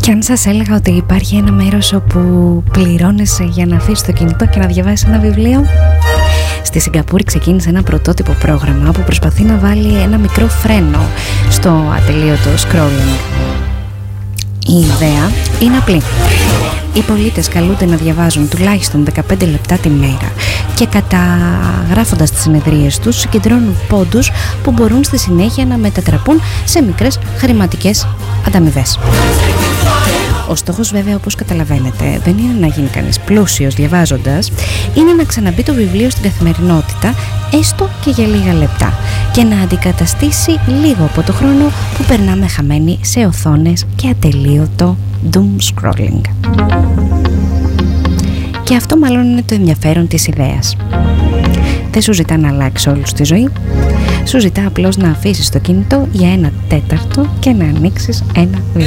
Και αν σας έλεγα ότι υπάρχει ένα μέρος όπου πληρώνεσαι για να αφήσεις το κινητό και να διαβάσεις ένα βιβλίο? Στη Σιγκαπούρη ξεκίνησε ένα πρωτότυπο πρόγραμμα που προσπαθεί να βάλει ένα μικρό φρένο στο ατελείωτο scrolling. Η ιδέα είναι απλή. Οι πολίτες καλούνται να διαβάζουν τουλάχιστον 15 λεπτά τη μέρα και καταγράφοντας τις συνεδρίες τους συγκεντρώνουν πόντους που μπορούν στη συνέχεια να μετατραπούν σε μικρές χρηματικές ανταμοιβές. Ο στόχος βέβαια, όπως καταλαβαίνετε, δεν είναι να γίνει κανείς πλούσιος διαβάζοντας, είναι να ξαναμπεί το βιβλίο στην καθημερινότητα, έστω και για λίγα λεπτά, και να αντικαταστήσει λίγο από το χρόνο που περνάμε χαμένοι σε οθόνες και ατελείωτο doom scrolling. Και αυτό μάλλον είναι το ενδιαφέρον της ιδέας. Δεν σου ζητά να αλλάξει όλους τη ζωή, σου ζητά απλώς να αφήσεις το κινητό για 1 τέταρτο και να ανοίξεις ένα βιβλίο.